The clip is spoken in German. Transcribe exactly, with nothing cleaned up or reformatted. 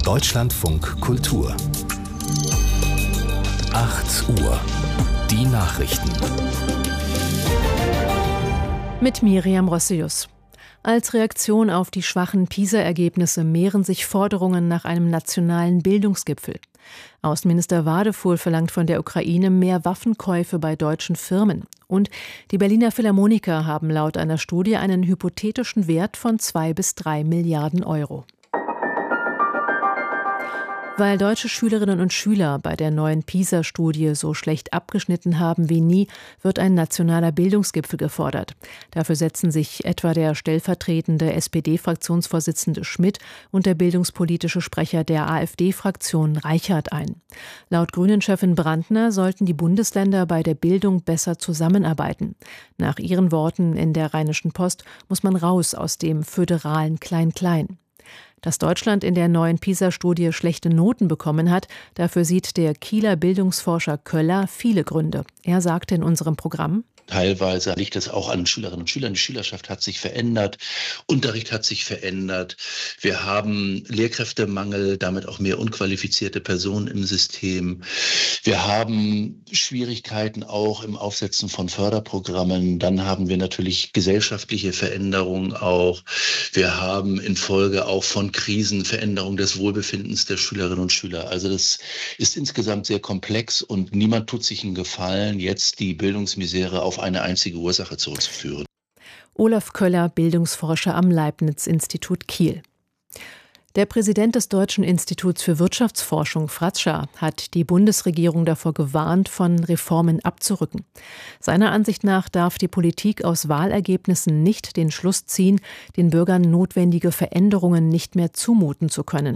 Deutschlandfunk Kultur. acht Uhr. Die Nachrichten. Mit Miriam Rossius. Als Reaktion auf die schwachen PISA-Ergebnisse mehren sich Forderungen nach einem nationalen Bildungsgipfel. Außenminister Wadefuhl verlangt von der Ukraine mehr Waffenkäufe bei deutschen Firmen. Und die Berliner Philharmoniker haben laut einer Studie einen hypothetischen Wert von zwei bis drei Milliarden Euro. Weil deutsche Schülerinnen und Schüler bei der neuen PISA-Studie so schlecht abgeschnitten haben wie nie, wird ein nationaler Bildungsgipfel gefordert. Dafür setzen sich etwa der stellvertretende S P D-Fraktionsvorsitzende Schmidt und der bildungspolitische Sprecher der AfD-Fraktion Reichert ein. Laut Grünen-Chefin Brandner sollten die Bundesländer bei der Bildung besser zusammenarbeiten. Nach ihren Worten in der Rheinischen Post muss man raus aus dem föderalen Klein-Klein. Dass Deutschland in der neuen PISA-Studie schlechte Noten bekommen hat, dafür sieht der Kieler Bildungsforscher Köller viele Gründe. Er sagte in unserem Programm: Teilweise liegt es auch an Schülerinnen und Schülern. Die Schülerschaft hat sich verändert, Unterricht hat sich verändert. Wir haben Lehrkräftemangel, damit auch mehr unqualifizierte Personen im System. Wir haben Schwierigkeiten auch im Aufsetzen von Förderprogrammen. Dann haben wir natürlich gesellschaftliche Veränderungen auch. Wir haben infolge auch von Krisen Veränderung des Wohlbefindens der Schülerinnen und Schüler. Also das ist insgesamt sehr komplex und niemand tut sich einen Gefallen, jetzt die Bildungsmisere auf eine einzige Ursache zurückzuführen. Olaf Köller, Bildungsforscher am Leibniz-Institut Kiel. Der Präsident des Deutschen Instituts für Wirtschaftsforschung, Fratscher, hat die Bundesregierung davor gewarnt, von Reformen abzurücken. Seiner Ansicht nach darf die Politik aus Wahlergebnissen nicht den Schluss ziehen, den Bürgern notwendige Veränderungen nicht mehr zumuten zu können.